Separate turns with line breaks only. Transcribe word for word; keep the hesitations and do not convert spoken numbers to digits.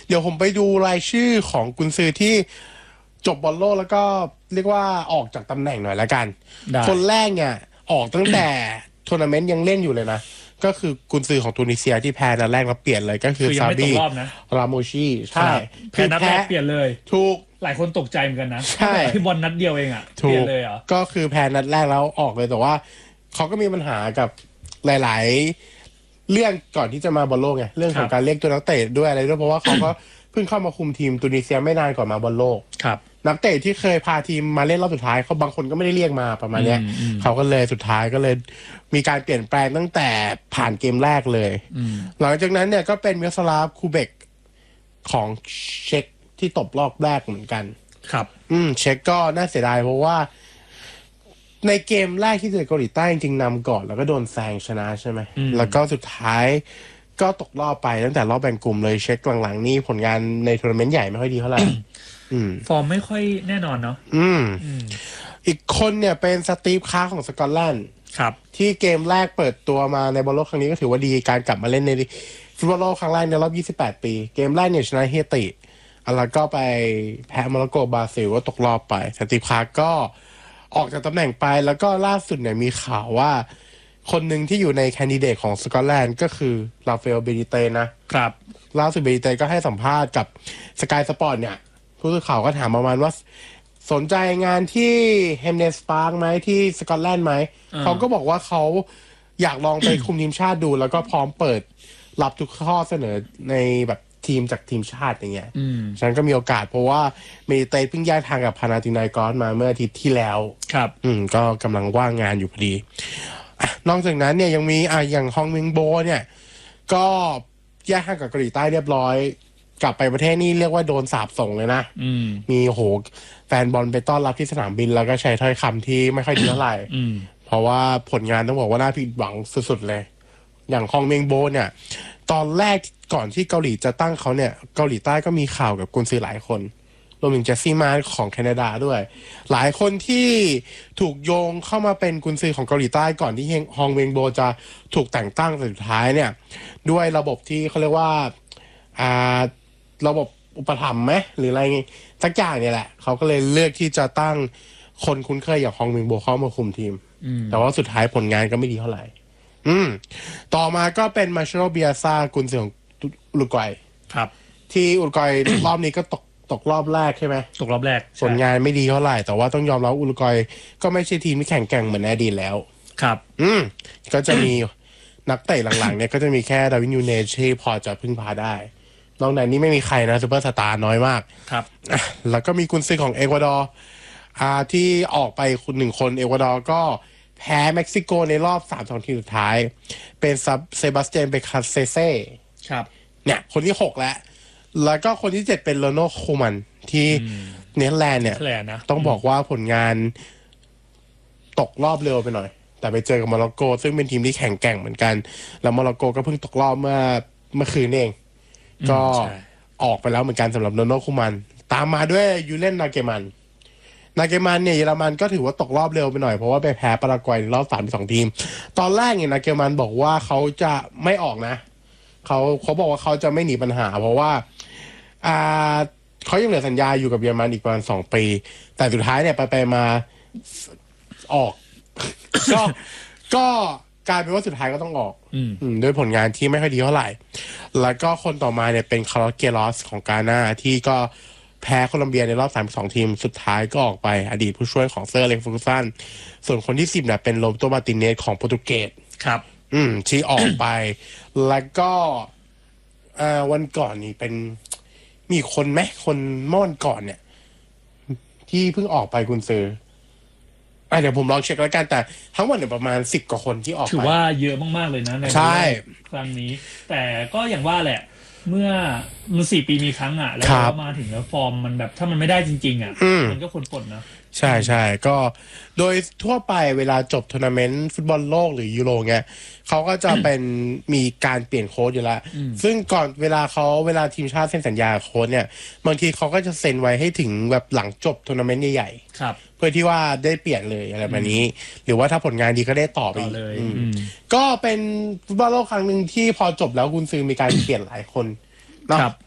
เดี๋ยวผมไปดูรายชื่อของกุนซือที่จบบอลโลกแล้วก็เรียกว่าออกจากตำแหน่งหน่อยละกันคนแรกเนี่ยออกตั้งแต่ทัวร์นาเมนต์ยังเล่นอยู่เลยนะก็คือกุนซือของตูนิเซียที่แพ้นัดแรกแล้วเปลี่ยนเลยก็คือซาบีราโมชีใช่
แพ้นัดแรกเปลี่ยนเลย
ถูก
หลายคนตกใจเหมือนกันนะใช่พี่บอลนัดเดียวเองอ่ะเปลี่ยนเลยเหรอ
ก็คือแพ้นัดแรกแล้วออกเลยแต่ว่าเขาก็มีปัญหากับหลายๆเรื่องก่อนที่จะมาบอลโลกไงเรื่องของการเรียกตัวนักเตะด้วยอะไรด้วยเพราะว่าเขาก็เพิ่งเข้ามาคุมทีมตูนิเซียไม่นานก่อนมาบอลโลกนักเตะที่เคยพาทีมมาเล่นรอบสุดท้ายเขาบางคนก็ไม่ได้เรียกมาประมาณนี้เขาก็เลยสุดท้ายก็เลยมีการเปลี่ยนแปลงตั้งแต่ผ่านเกมแรกเลยหลังจากนั้นเนี่ยก็เป็นมิโรสลาฟคูเบกของเช็กที่ตกรอบแรกเหมือนกัน
ครับ
อืมเช็กก็น่าเสียดายเพราะว่าในเกมแรกที่เจอเกาหลีใต้จริงๆนำก่อนแล้วก็โดนแซงชนะใช่ไหมแล้วก็สุดท้ายก็ตกรอบไปตั้งแต่รอบแบ่งกลุ่มเลยเช็คหลังๆนี่ผลงานในทัวร์นาเมนต์ใหญ่ไม่ค่อยดีเท่าไหร่
ฟอร์มไม่ค่อยแน่นอนเนาะ
อืมอีกคนเนี่ยเป็นสตีฟคาร์ของสกอตแลนด์
ครับ
ที่เกมแรกเปิดตัวมาในบอลโลกครั้งนี้ก็ถือว่าดีการกลับมาเล่นในฟุตบอลโลกครั้งแรกในรอบยี่สิบแปดปีเกมแรกเนี่ยชนะเฮติแล้วก็ไปแพ้โมร็อกโกบราซิลก็ตกรอบไปสตีฟคาร์ก็ออกจากตำแหน่งไปแล้วก็ล่าสุดเนี่ยมีข่าวว่าคนหนึ่งที่อยู่ในแคนดิเดตของสกอตแลนด์ก็คือราฟาเอลเบนิเตนะครับล่าสุดเบนิเตก็ให้สัมภาษณ์กับสกายสปอร์ตเนี่ยผู้สื่อข่าวก็ถามประมาณว่าสนใจงานที่เฮมเนสปาร์กไหมที่สกอตแลนด์ไหมเขาก็บอกว่าเขาอยากลองไปคุมทีมชาติดูแล้วก็พร้อมเปิดรับทุกข้อเสนอในแบบทีมจากทีมชาติอย่างเงี้ยฉันก็มีโอกาสเพราะว่าเมดิเตเพิ่งย้ายทางกับพานาตินายกอสมาเมื่ออาทิตย์ที่แล้ว
ครับ
อืมก็กำลังว่างงานอยู่พอดีนอกจากนั้นเนี่ยยังมีอ่ะอย่างฮองมิงโบเนี่ยก็แยกทางกับเกาหลีใต้เรียบร้อยกลับไปประเทศนี่เรียกว่าโดนสาปส่งเลยนะมีโหแฟนบอลไปต้อนรับที่สนามบินแล้วก็ใช้ถ้อยคำที่ไม่ค่อยดีเท่าไหร่เพราะว่าผลงานต้องบอกว่าน่าผิดหวังสุดๆเลยอย่างฮองมิงโบเนี่ยตอนแรกก่อนที่เกาหลีจะตั้งเขาเนี่ยเกาหลีใต้ก็มีข่าวกับกุนซือหลายคนรวมถึงเจสซี่มาของแคนาดาด้วยหลายคนที่ถูกโยงเข้ามาเป็นกุนซือของเกาหลีใต้ก่อนที่ฮองเวงโบจะถูกแต่งตั้งสุดท้ายเนี่ยด้วยระบบที่เขาเรียกว่าอ่าระบบอุปถัมภ์ไหมหรืออะไรสักอย่างเนี่ยแหละเขาก็เลยเลือกที่จะตั้งคนคุ้นเคยอย่างฮองเวงโบเข้ามาคุมทีมแต่ว่าสุดท้ายผลงานก็ไม่ดีเท่าไหร่อืมต่อมาก็เป็นมาชโนเบียซากุนซือของอุรุกวัย
ครับ
ที่อุรุกวัย รอบนี้ก็ตกตกรอบแรกใช่ไหม
ตกรอบแรก
ผลงานไม่ดีเท่าไหร่แต่ว่าต้องยอมรับอุรุกวัยก็ไม่ใช่ทีมที่แข่งแกร่งเหมือนในอดีตแล้ว
ครับ
อืมก็จะมี นักเตะหลังๆเนี่ยก็จะมีแค่ดาวินยูเนชที่พอจะพึ่งพาได้นอกจากนี้ไม่มีใครนะซูเปอร์สตาร์น้อยมาก
ครับ
แล้วก็มีกุนซือของเอกวาดอร์อ่าที่ออกไปคนหนึ่งคนเอกวาดอร์ก็แพ้เม็กซิโกในรอบสามสองทีมสุดท้ายเป็นเซบาสเตียนเบคาเซเซ่
ครับ
เนี่ยคนที่หกแล้วแล้วก็คนที่เจ็ดเป็นโรโนโคมันที่เนเธอร์แลนด์เนี่ยต้องบอกว่าผลงานตกรอบเร็วไปหน่อยแต่ไปเจอกับโมร็อกโกซึ่งเป็นทีมที่แข็งแกร่งเหมือนกันแล้วโมร็อกโกก็เพิ่งตกรอบเมื่อเมื่อคืนเองก็ออกไปแล้วเหมือนกันสำหรับโรโนโคมันตามมาด้วยยูเลนนาเกมันนาเกมันเนี่ยเยอรมันก็ถือว่าตกรอบเร็วไปหน่อยเพราะว่าไปแพ้ปารากวัยในรอบสามสองทีมตอนแรกเนี่ยนาเกมันบอกว่าเขาจะไม่ออกนะเขาเขาบอกว่าเขาจะไม่หนีปัญหาเพราะว่าอ่าเขายังเหลือสัญญาอยู่กับเยอรมันอีกประมาณสองปีแต่สุดท้ายเนี่ยไปไปมาออก ก็ก็กลายเป็นว่าสุดท้ายก็ต้องออกด้วยผลงานที่ไม่ค่อยดีเท่าไหร่แล้วก็คนต่อมาเนี่ยเป็นคาร์ลอสเกลอสของกาน่าที่ก็แพ้โคลัมเบียในรอบสามสิบสองทีมสุดท้ายก็ออกไปอดีตผู้ช่วยของเซอร์เล็กฟูซันส่วนคนที่สิบเนี่ยเป็นโรเบโตมาร์ติเนสของโปรตุเกส
ครับ
อืมที่ออกไปแล้วก็อ่าวันก่อนนี่เป็นมีคนไหมคนเมื่อวันก่อนเนี่ยที่เพิ่งออกไปกุนซืออ่ะเดี๋ยวผมลองเช็คแล้วกันแต่ทั้งหมดเนี่ยประมาณสิบกว่าคนที่ออกไป
ถือว่าเยอะมากๆเลยนะในครั้งนี้แต่ก็อย่างว่าแหละเมื่อมันสี่ปีมีครั้งอ่ะแล้วก็มาถึงแล้วฟอร์มมันแบบถ้ามันไม่ได้จริงๆอ่ะมันก็คนปลดนะ
ใช่ใช่ก็โดยทั่วไปเวลาจบทัวร์นาเมนต์ฟุตบอลโลกหรือยูโรเงี้ยเขาก็จะเป็นมีการเปลี่ยนโค้ชอยู่แล้วซึ่งก่อนเวลาเขาเวลาทีมชาติเซ็นสัญญาโค้ชเนี่ยบางทีเขาก็จะเซ็นไว้ให้ถึงแบบหลังจบทัวร์นาเมนต์ใหญ่ๆเพื่อที่ว่าได้เปลี่ยนเลยอะไรแบบนี้หรือว่าถ้าผลงานดีก็ได้ต่อไปเลยก็เป็นฟุตบอลโลกครั้งหนึ่งที่พอจบแล้วกุนซือมีการเปลี่ยนหลายคน
ครับ